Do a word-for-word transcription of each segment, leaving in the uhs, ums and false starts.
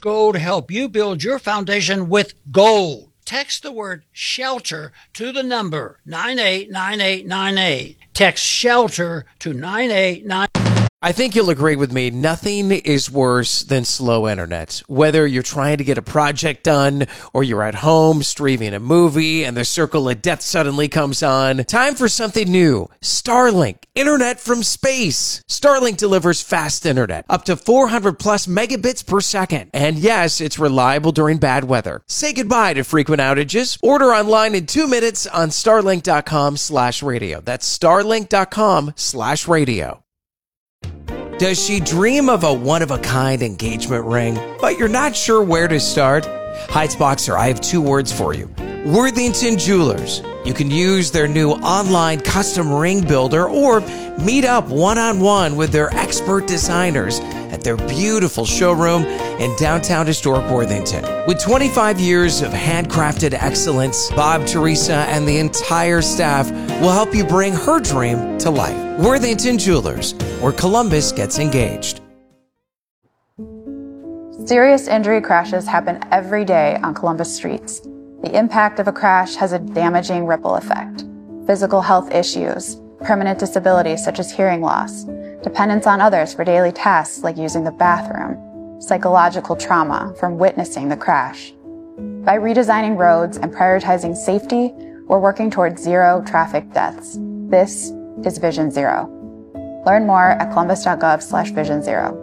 Gold help you build your foundation with gold. Text the word SHELTER to the number nine eight nine eight nine eight. Text SHELTER to nine eight nine eight. I think you'll agree with me. Nothing is worse than slow internet. Whether you're trying to get a project done or you're at home streaming a movie and the circle of death suddenly comes on. Time for something new. Starlink. Internet from space. Starlink delivers fast internet. Up to four hundred plus megabits per second. And yes, it's reliable during bad weather. Say goodbye to frequent outages. Order online in two minutes on starlink.com slash radio. That's starlink.com slash radio. Does she dream of a one-of-a-kind engagement ring, but you're not sure where to start? Heights Boxer, I have two words for you. Worthington Jewelers. You can use their new online custom ring builder or meet up one-on-one with their expert designers at their beautiful showroom in downtown historic Worthington. With twenty-five years of handcrafted excellence, Bob, Teresa, and the entire staff will help you bring her dream to life. Worthington Jewelers, where Columbus gets engaged. Serious injury crashes happen every day on Columbus streets. The impact of a crash has a damaging ripple effect. Physical health issues, permanent disabilities such as hearing loss, dependence on others for daily tasks like using the bathroom, psychological trauma from witnessing the crash. By redesigning roads and prioritizing safety, we're working towards zero traffic deaths. This is Vision Zero. Learn more at columbus.gov slash vision zero.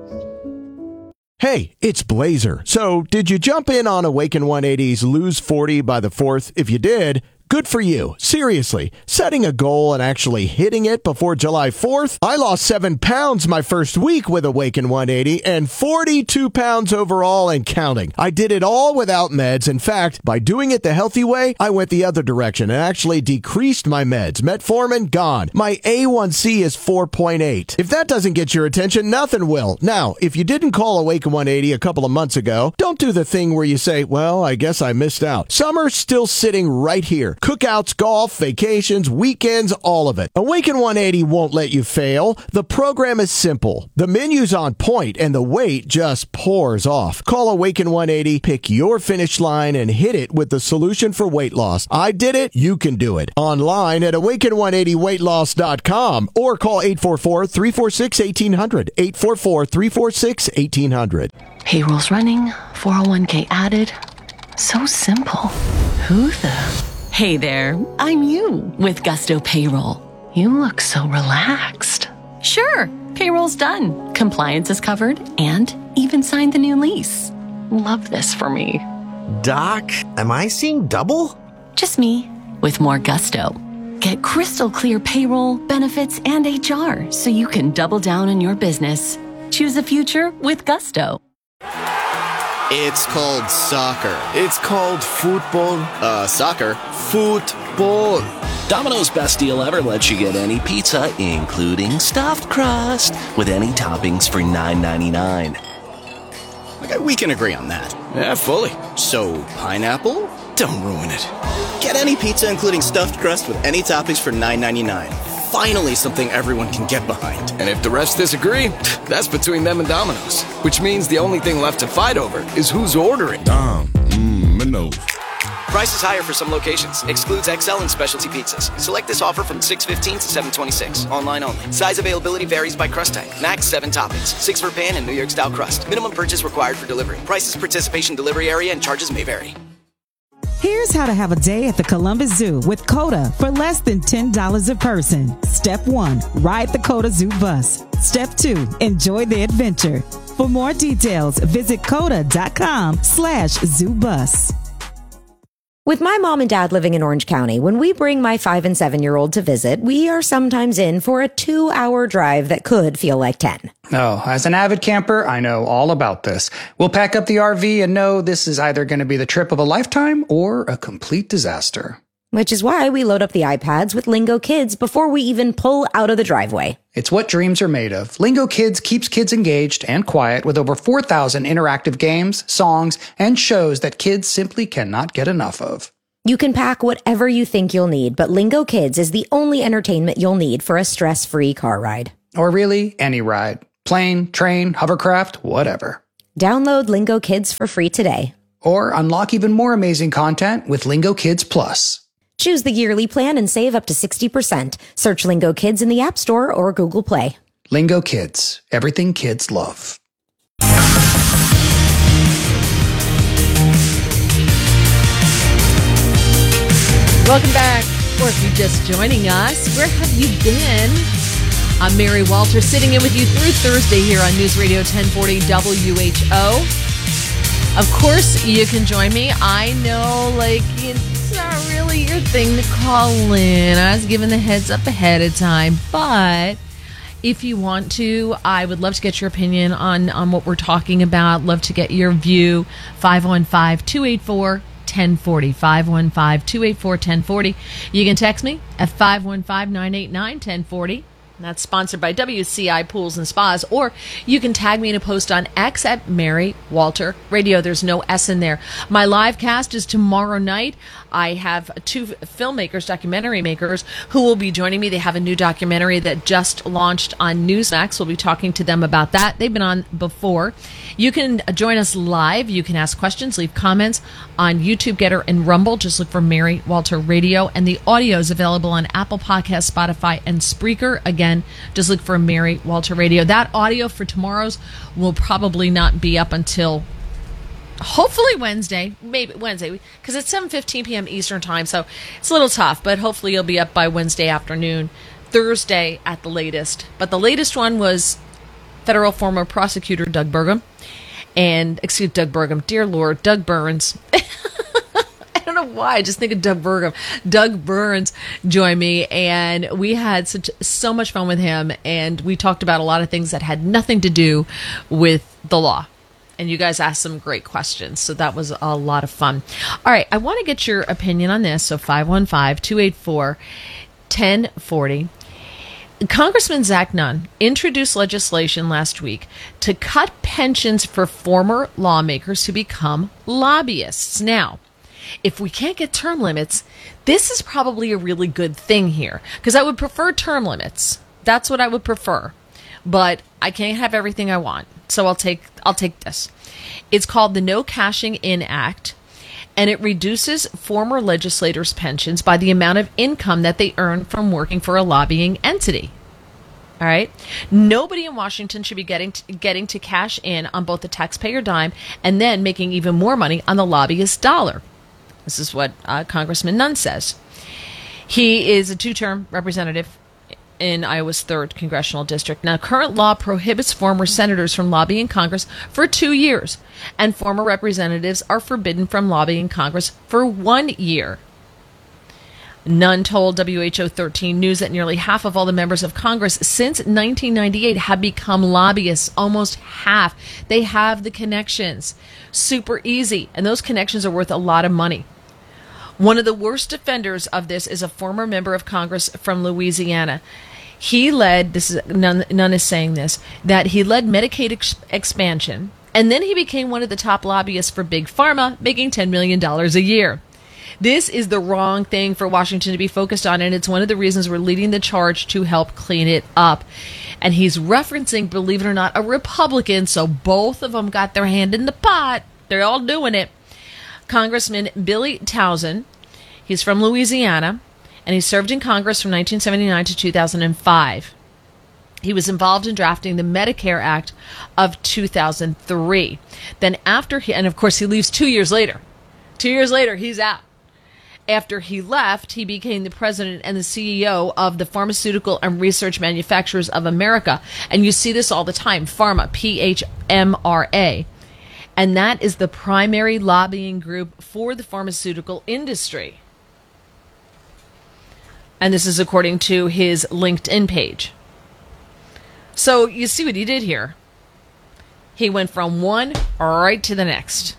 Hey, it's Blazer. So, did you jump in on Awaken one eighty's Lose forty by the fourth? If you did, good for you. Seriously, setting a goal and actually hitting it before July fourth? I lost seven pounds my first week with Awaken one eighty and forty-two pounds overall and counting. I did it all without meds. In fact, by doing it the healthy way, I went the other direction and actually decreased my meds. Metformin, gone. My A one C is four point eight. If that doesn't get your attention, nothing will. Now, if you didn't call Awaken one eighty a couple of months ago, don't do the thing where you say, well, I guess I missed out. Summer's still sitting right here. Cookouts, golf, vacations, weekends, all of it. Awaken one eighty won't let you fail. The program is simple. The menu's on point, and the weight just pours off. Call Awaken one eighty, pick your finish line, and hit it with the solution for weight loss. I did it. You can do it. Online at awaken one eighty weight loss dot com or call eight four four, three four six, one eight zero zero. eight four four, three four six, one eight zero zero. Payroll's running, four oh one k added. So simple. Who the... Hey there, I'm you with Gusto Payroll. You look so relaxed. Sure, payroll's done. Compliance is covered and even signed the new lease. Love this for me. Doc, am I seeing double? Just me with more gusto. Get crystal clear payroll, benefits, and H R so you can double down on your business. Choose a future with Gusto. It's called soccer. It's called football. Uh, soccer. Football. Domino's best deal ever lets you get any pizza, including stuffed crust, with any toppings for nine ninety-nine. Okay, we can agree on that. Yeah, fully. So, pineapple? Don't ruin it. Get any pizza, including stuffed crust, with any toppings for nine ninety-nine. Finally, something everyone can get behind. And if the rest disagree, that's between them and Domino's. Which means the only thing left to fight over is who's ordering. Dom, mmm, Minos. Price is higher for some locations. Excludes X L and specialty pizzas. Select this offer from six fifteen to seven twenty-six. Online only. Size availability varies by crust type. Max seven toppings. Six for pan and New York style crust. Minimum purchase required for delivery. Prices, participation, delivery area, and charges may vary. Here's how to have a day at the Columbus Zoo with COTA for less than ten dollars a person. Step one, ride the COTA Zoo bus. Step two, enjoy the adventure. For more details, visit COTA.com slash zoo bus. With my mom and dad living in Orange County, when we bring my five and seven-year-old to visit, we are sometimes in for a two-hour drive that could feel like ten. Oh, as an avid camper, I know all about this. We'll pack up the R V and know this is either going to be the trip of a lifetime or a complete disaster. Which is why we load up the iPads with Lingo Kids before we even pull out of the driveway. It's what dreams are made of. Lingo Kids keeps kids engaged and quiet with over four thousand interactive games, songs, and shows that kids simply cannot get enough of. You can pack whatever you think you'll need, but Lingo Kids is the only entertainment you'll need for a stress-free car ride. Or really, any ride. Plane, train, hovercraft, whatever. Download Lingo Kids for free today. Or unlock even more amazing content with Lingo Kids Plus. Choose the yearly plan and save up to sixty percent. Search Lingo Kids in the App Store or Google Play. Lingo Kids. Everything kids love. Welcome back. Or if you're just joining us, where have you been? I'm Mary Walter, sitting in with you through Thursday here on News Radio ten forty W H O. Of course, you can join me. I know, like, it's not really your thing to call in. I was given the heads up ahead of time. But if you want to, I would love to get your opinion on, on what we're talking about. Love to get your view. five one five, two eight four, one oh four oh. five one five, two eight four, one oh four oh. You can text me at five one five, nine eight nine, one oh four oh. That's sponsored by W C I Pools and Spas. Or you can tag me in a post on X at Mary Walter Radio. There's no S in there. My live cast is tomorrow night. I have two filmmakers, documentary makers, who will be joining me. They have a new documentary that just launched on Newsmax. We'll be talking to them about that. They've been on before. You can join us live. You can ask questions, leave comments on YouTube, Getter, and Rumble. Just look for Mary Walter Radio. And the audio is available on Apple Podcasts, Spotify, and Spreaker. Again, just look for Mary Walter Radio. That audio for tomorrow's will probably not be up until hopefully Wednesday, maybe Wednesday, because it's seven fifteen p.m. Eastern time, so it's a little tough, but hopefully you'll be up by Wednesday afternoon, Thursday at the latest. But the latest one was federal former prosecutor Doug Burgum, and, excuse Doug Burgum, dear Lord, Doug Burns. I don't know why, I just think of Doug Burgum. Doug Burns joined me, and we had such so much fun with him, and we talked about a lot of things that had nothing to do with the law. And you guys asked some great questions, so that was a lot of fun. All right, I want to get your opinion on this, so five one five, two eight four, one oh four oh. Congressman Zach Nunn introduced legislation last week to cut pensions for former lawmakers who become lobbyists. Now, if we can't get term limits, this is probably a really good thing here, because I would prefer term limits. That's what I would prefer. But I can't have everything I want, so I'll take I'll take this. It's called the No Cashing In Act, and it reduces former legislators' pensions by the amount of income that they earn from working for a lobbying entity. All right? Nobody in Washington should be getting to, getting to cash in on both the taxpayer dime and then making even more money on the lobbyist dollar. This is what uh, Congressman Nunn says. He is a two-term representative in Iowa's third congressional district. Now, current law prohibits former senators from lobbying Congress for two years, and former representatives are forbidden from lobbying Congress for one year. Nunn told W H O thirteen News that nearly half of all the members of Congress since nineteen ninety-eight have become lobbyists. Almost half. They have the connections. Super easy. And those connections are worth a lot of money. One of the worst offenders of this is a former member of Congress from Louisiana. He led, this is Nunn, Nunn is saying this, that he led Medicaid ex- expansion, and then he became one of the top lobbyists for Big Pharma, making ten million dollars a year. This is the wrong thing for Washington to be focused on, and it's one of the reasons we're leading the charge to help clean it up. And he's referencing, believe it or not, a Republican, so both of them got their hand in the pot. They're all doing it. Congressman Billy Tauzin, he's from Louisiana, and he served in Congress from nineteen seventy-nine to two thousand five. He was involved in drafting the Medicare Act of two thousand three. Then after he, and of course he leaves two years later. Two years later, he's out. After he left, he became the president and the C E O of the Pharmaceutical and Research Manufacturers of America. And you see this all the time, Pharma, P H M R A. And that is the primary lobbying group for the pharmaceutical industry. And this is according to his LinkedIn page. So you see what he did here. He went from one right to the next.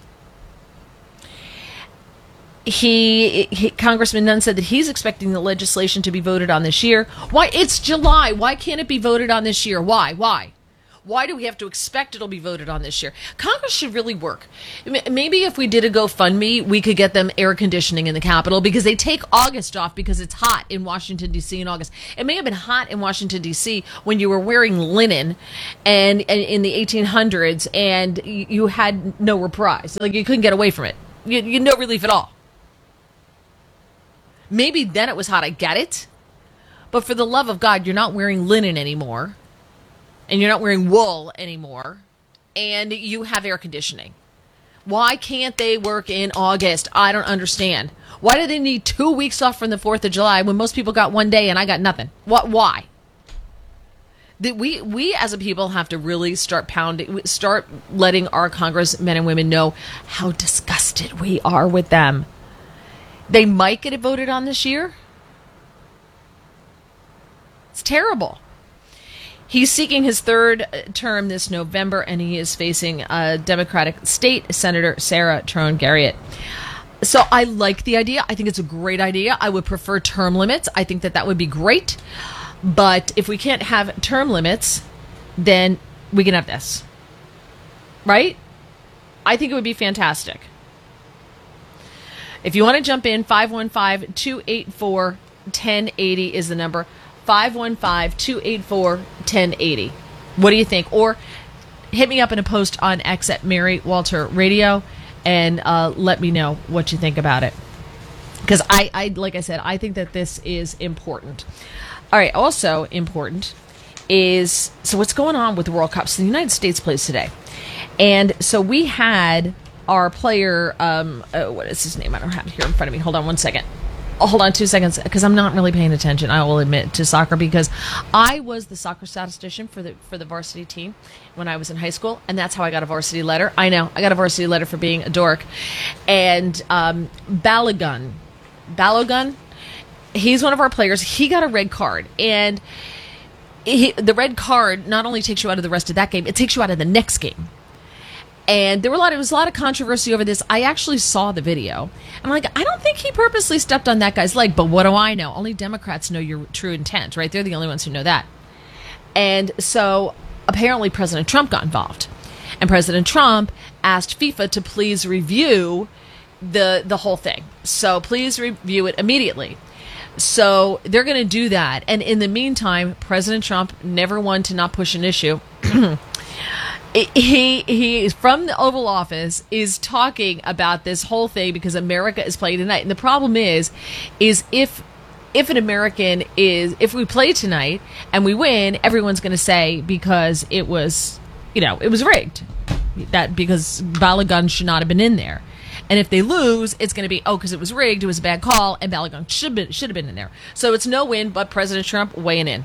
He, he Congressman Nunn said that he's expecting the legislation to be voted on this year. Why? It's July. Why can't it be voted on this year? Why? Why? Why do we have to expect it'll be voted on this year? Congress should really work. Maybe if we did a GoFundMe, we could get them air conditioning in the Capitol, because they take August off because it's hot in Washington, D C in August. It may have been hot in Washington, D C when you were wearing linen and, and in the eighteen hundreds and you had no reprise. Like, you couldn't get away from it. You, you had no relief at all. Maybe then it was hot. I get it. But for the love of God, you're not wearing linen anymore. And you're not wearing wool anymore, and you have air conditioning. Why can't they work in August? I don't understand. Why do they need two weeks off from the fourth of July when most people got one day and I got nothing? What? Why? That we we as a people have to really start pounding, start letting our congressmen and women know how disgusted we are with them. They might get it voted on this year. It's terrible. He's seeking his third term this November, and he is facing uh, Democratic State Senator Sarah Trone Garriott. So I like the idea. I think it's a great idea. I would prefer term limits. I think that that would be great. But if we can't have term limits, then we can have this. Right? I think it would be fantastic. If you want to jump in, five one five, two eight four, one zero eight zero is the number. five one five, two eight four, one zero eight zero. What do you think? Or hit me up in a post on X at Mary Walter Radio and uh, let me know what you think about it. Because I, I, like I said, I think that this is important. All right, also important is, so what's going on with the World Cup? So the United States plays today. And so we had our player, um, uh, what is his name? I don't have it here in front of me. Hold on one second. Oh, hold on two seconds, because I'm not really paying attention, I will admit, to soccer, because I was the soccer statistician for the for the varsity team when I was in high school, and that's how I got a varsity letter. I know, I got a varsity letter for being a dork. And um, Balogun, Balogun, he's one of our players. He got a red card, and he, the red card not only takes you out of the rest of that game, it takes you out of the next game. And there were a lot. It was a lot of controversy over this. I actually saw the video. I'm like, I don't think he purposely stepped on that guy's leg. But what do I know? Only Democrats know your true intent, right? They're the only ones who know that. And so apparently President Trump got involved, and President Trump asked FIFA to please review the the whole thing. So please review it immediately. So they're going to do that. And in the meantime, President Trump, never one to not push an issue. He he from the Oval Office is talking about this whole thing because America is playing tonight, and the problem is, is if if an American is if we play tonight and we win, everyone's going to say because it was you know it was rigged, that because Balogun should not have been in there, and if they lose, it's going to be oh because it was rigged, it was a bad call, and Balogun should been should have been in there. So it's no win, but President Trump weighing in.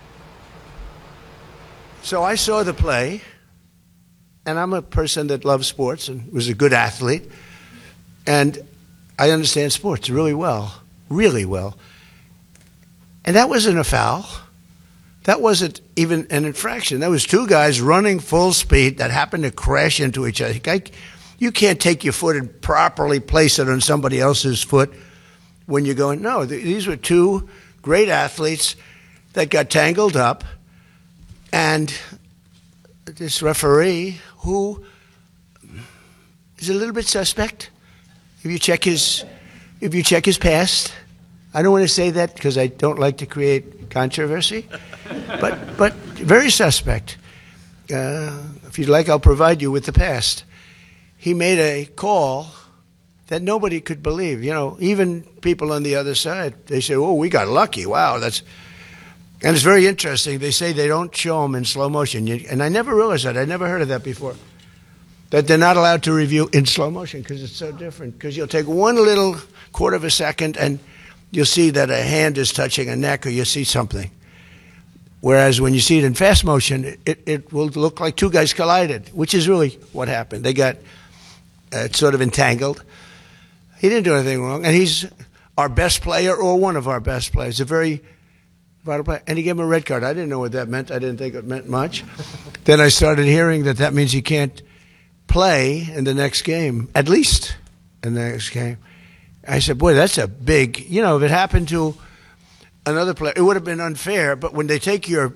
So I saw the play. And I'm a person that loves sports and was a good athlete. And I understand sports really well, really well. And that wasn't a foul. That wasn't even an infraction. That was two guys running full speed that happened to crash into each other. You can't take your foot and properly place it on somebody else's foot when you're going, no, these were two great athletes that got tangled up. And this referee, who is a little bit suspect, if you check his, if you check his past, I don't want to say that because I don't like to create controversy, but but very suspect. Uh, if you'd like, I'll provide you with the past. He made a call that nobody could believe. You know, even people on the other side, they say, "Oh, we got lucky. Wow, that's." And it's very interesting. They say they don't show them in slow motion. And I never realized that. I never heard of that before. That they're not allowed to review in slow motion because it's so different. Because you'll take one little quarter of a second and you'll see that a hand is touching a neck or you'll see something. Whereas when you see it in fast motion, it, it will look like two guys collided, which is really what happened. They got uh, sort of entangled. He didn't do anything wrong. And he's our best player or one of our best players. A very And he gave him a red card. I didn't know what that meant. I didn't think it meant much. Then I started hearing that that means he can't play in the next game, at least in the next game. I said, boy, that's a big, you know, if it happened to another player, it would have been unfair. But when they take your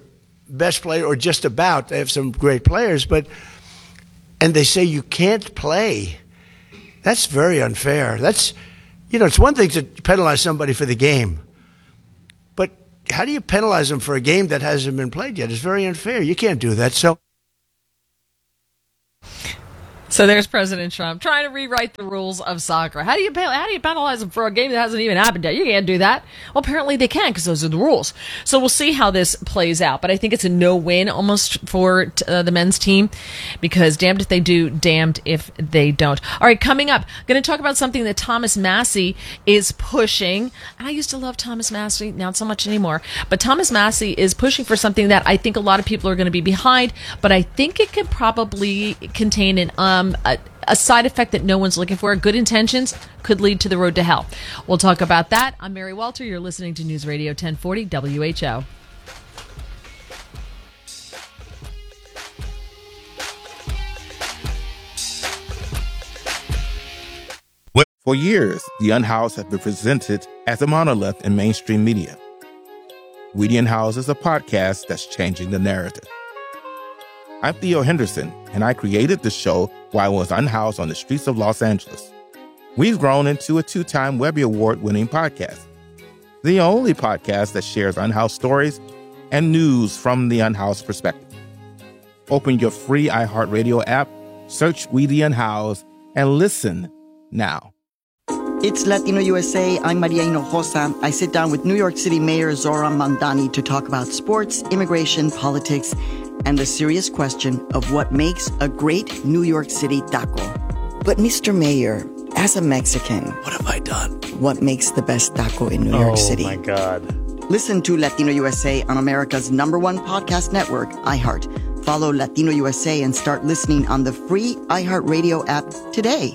best player, or just about. They have some great players, but and they say you can't play. That's very unfair. That's, you know, it's one thing to penalize somebody for the game, but how do you penalize them for a game that hasn't been played yet? It's very unfair. You can't do that. So. So there's President Trump trying to rewrite the rules of soccer. How do you how do you penalize them for a game that hasn't even happened yet? You can't do that. Well, apparently they can, because those are the rules. So we'll see how this plays out. But I think it's a no-win almost for uh, the men's team, because damned if they do, damned if they don't. All right, coming up, I'm going to talk about something that Thomas Massie is pushing. And I used to love Thomas Massie, not so much anymore. But Thomas Massie is pushing for something that I think a lot of people are going to be behind, but I think it could probably contain an um. A, a side effect that no one's looking for. Good intentions could lead to the road to hell. We'll talk about that. I'm Mary Walter. You're listening to News Radio ten forty W H O. For years, the Unhoused has been presented as a monolith in mainstream media. We the Unhoused is a podcast that's changing the narrative. I'm Theo Henderson, and I created the show while I was unhoused on the streets of Los Angeles. We've grown into a two-time Webby Award-winning podcast, the only podcast that shares unhoused stories and news from the unhoused perspective. Open your free iHeartRadio app, search We the Unhoused, and listen now. It's Latino U S A. I'm Maria Hinojosa. I sit down with New York City Mayor Zohran Mamdani to talk about sports, immigration, politics, and the serious question of what makes a great New York City taco. But Mister Mayor, as a Mexican, what have I done? What makes the best taco in New York City? Oh, my God. Listen to Latino U S A on America's number one podcast network, iHeart. Follow Latino U S A and start listening on the free iHeartRadio app today.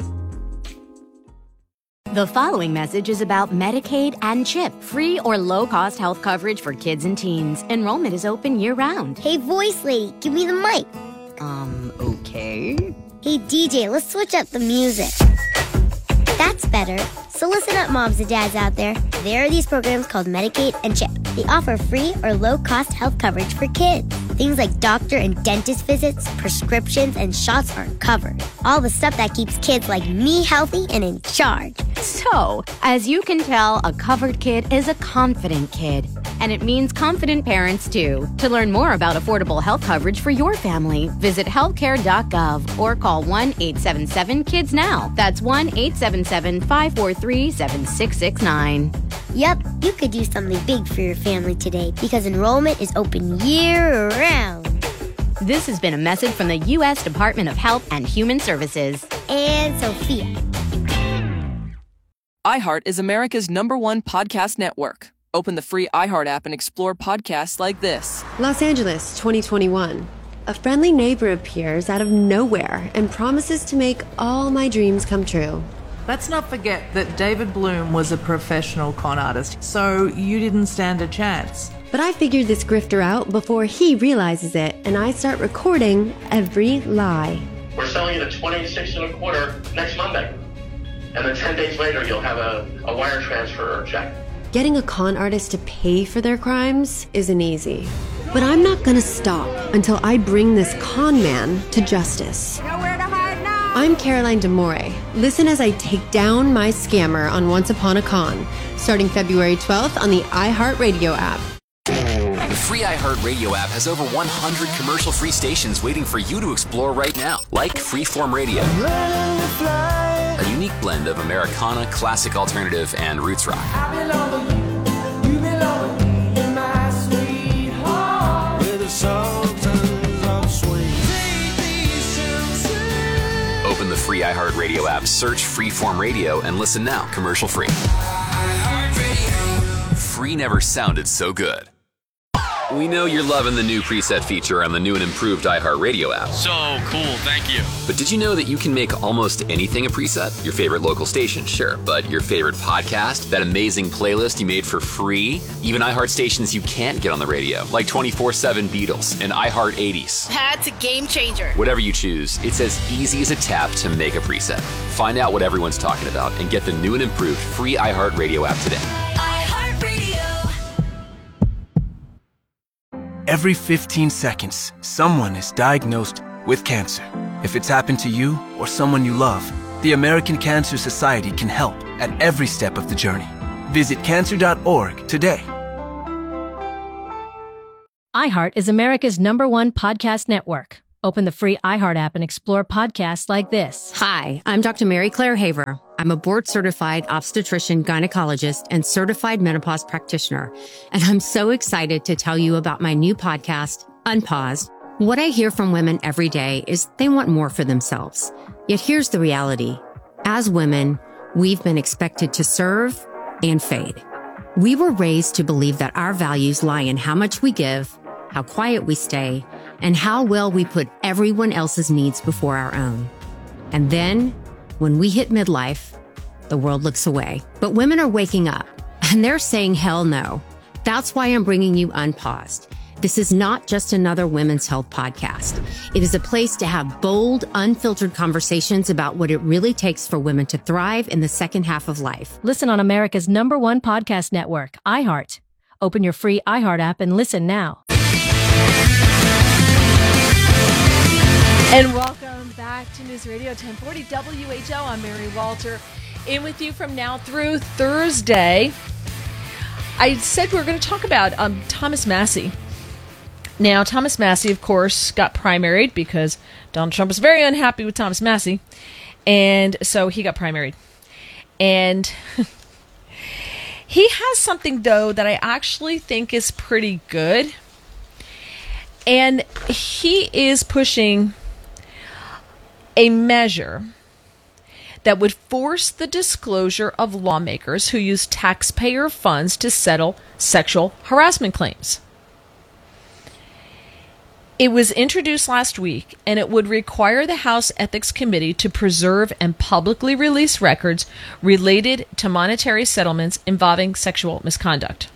The following message is about Medicaid and CHIP, free or low-cost health coverage for kids and teens. Enrollment is open year-round. Hey, voice lady, give me the mic. Um, okay. Hey, D J, let's switch up the music. That's better. So listen up, moms and dads out there. There are these programs called Medicaid and CHIP. They offer free or low-cost health coverage for kids. Things like doctor and dentist visits, prescriptions, and shots are covered. All the stuff that keeps kids like me healthy and in charge. So, as you can tell, a covered kid is a confident kid. And it means confident parents, too. To learn more about affordable health coverage for your family, visit healthcare dot gov or call one eight seven seven kids now. That's one eight seven seven, five four three, seven six six nine. Yep, you could do something big for your family today because enrollment is open year-round. This has been a message from the U S Department of Health and Human Services. And Sophia. iHeart is America's number one podcast network. Open the free iHeart app and explore podcasts like this. Los Angeles, twenty twenty-one. A friendly neighbor appears out of nowhere and promises to make all my dreams come true. Let's not forget that David Bloom was a professional con artist, so you didn't stand a chance. But I figured this grifter out before he realizes it, and I start recording every lie. We're selling it at twenty-six and a quarter next Monday. And then ten days later, you'll have a, a wire transfer or check. Getting a con artist to pay for their crimes isn't easy. But I'm not gonna stop until I bring this con man to justice. Nowhere to hide now! I'm Caroline DeMore. Listen as I take down my scammer on Once Upon a Con, starting February twelfth on the iHeartRadio app. The free iHeartRadio app has over one hundred commercial-free stations waiting for you to explore right now, like Freeform Radio, a unique blend of Americana, classic alternative, and roots rock. Open the free iHeartRadio app, search Freeform Radio, and listen now, commercial-free. Free never sounded so good. We know you're loving the new preset feature on the new and improved iHeartRadio app. So cool, thank you. But did you know that you can make almost anything a preset? Your favorite local station, sure, but your favorite podcast, that amazing playlist you made for free, even iHeart stations you can't get on the radio, like twenty-four seven Beatles and iHeart eighties. That's a game changer. Whatever you choose, it's as easy as a tap to make a preset. Find out what everyone's talking about and get the new and improved free iHeartRadio app today. Every fifteen seconds, someone is diagnosed with cancer. If it's happened to you or someone you love, the American Cancer Society can help at every step of the journey. Visit cancer dot org today. iHeart is America's number one podcast network. Open the free iHeart app and explore podcasts like this. Hi, I'm Doctor Mary Claire Haver. I'm a board-certified obstetrician, gynecologist, and certified menopause practitioner. And I'm so excited to tell you about my new podcast, Unpaused. What I hear from women every day is they want more for themselves. Yet here's the reality. As women, we've been expected to serve and fade. We were raised to believe that our values lie in how much we give, how quiet we stay, and how well we put everyone else's needs before our own. And then, when we hit midlife, the world looks away. But women are waking up, and they're saying hell no. That's why I'm bringing you Unpaused. This is not just another women's health podcast. It is a place to have bold, unfiltered conversations about what it really takes for women to thrive in the second half of life. Listen on America's number one podcast network, iHeart. Open your free iHeart app and listen now. And welcome back to News Radio ten forty W H O. I'm Mary Walter, in with you from now through Thursday. I said we were going to talk about um, Thomas Massie. Now, Thomas Massie, of course, got primaried because Donald Trump was very unhappy with Thomas Massie, and so he got primaried. And he has something, though, that I actually think is pretty good. And he is pushing a measure that would force the disclosure of lawmakers who use taxpayer funds to settle sexual harassment claims. It was introduced last week, and it would require the House Ethics Committee to preserve and publicly release records related to monetary settlements involving sexual misconduct.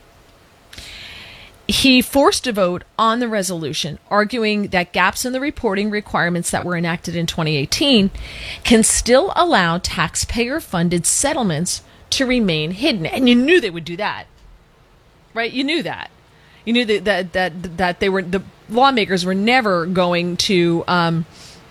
He forced a vote on the resolution, arguing that gaps in the reporting requirements that were enacted in twenty eighteen can still allow taxpayer-funded settlements to remain hidden. And you knew they would do that, right? You knew that. You knew that that that, that they were the lawmakers were never going to um,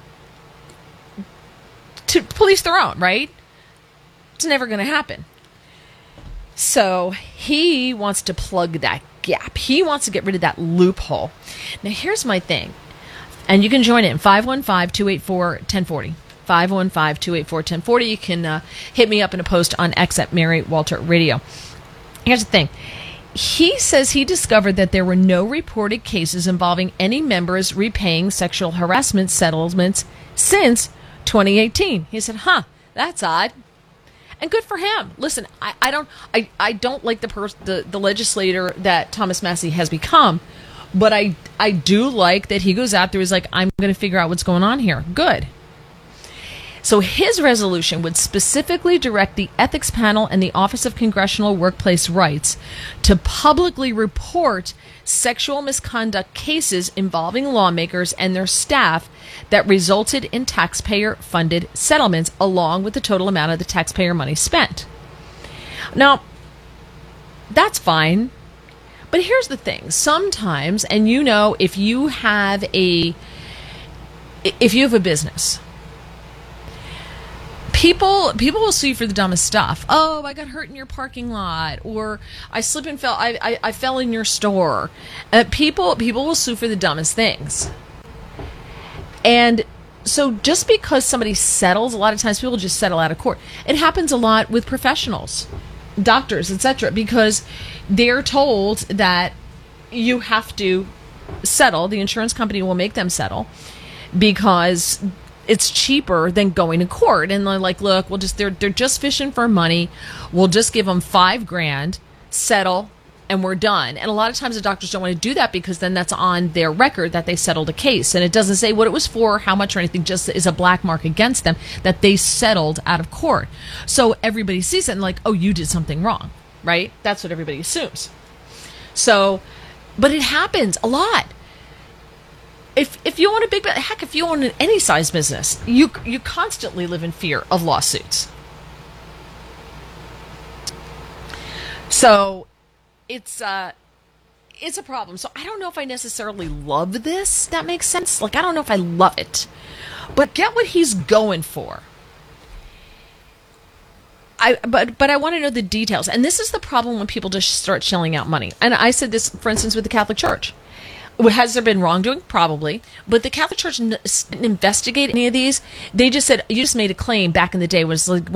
to police their own, right? It's never going to happen. So he wants to plug that gap. He wants to get rid of that loophole. Now, here's my thing. And you can join in five one five, two eight four, one zero four zero. five one five, two eight four, one zero four zero. You can uh, hit me up in a post on X at Mary Walter Radio. Here's the thing. He says he discovered that there were no reported cases involving any members repaying sexual harassment settlements since twenty eighteen. He said, huh, that's odd. And good for him. Listen, I, I don't I, I don't like the, pers- the the legislator that Thomas Massie has become, but I I do like that he goes out there, he's like, I'm going to figure out what's going on here. Good. So his resolution would specifically direct the Ethics Panel and the Office of Congressional Workplace Rights to publicly report sexual misconduct cases involving lawmakers and their staff that resulted in taxpayer-funded settlements, along with the total amount of the taxpayer money spent. Now, that's fine, but here's the thing. Sometimes, and you know, if you have a if you have a business, People people will sue you for the dumbest stuff. Oh, I got hurt in your parking lot, or I slipped and fell. I I, I fell in your store. Uh, people people will sue for the dumbest things. And so, just because somebody settles, a lot of times people just settle out of court. It happens a lot with professionals, doctors, et cetera, because they're told that you have to settle. The insurance company will make them settle because it's cheaper than going to court. And they're like, look, we'll just they're they're just fishing for money. We'll just give them five grand, settle, and we're done. And a lot of times the doctors don't want to do that because then that's on their record that they settled a case. And it doesn't say what it was for, how much or anything, just is a black mark against them that they settled out of court. So everybody sees it and like, oh, you did something wrong, right? That's what everybody assumes. So, but it happens a lot. If if you own a big, heck, if you own any size business, you you constantly live in fear of lawsuits. So it's uh, it's a problem. So I don't know if I necessarily love this. That makes sense. Like, I don't know if I love it. But get what he's going for. I, but but I want to know the details. And this is the problem when people just start shelling out money. And I said this, for instance, with the Catholic Church. Has there been wrongdoing? Probably. But the Catholic Church didn't investigate any of these. They just said, you just made a claim back in the day was like when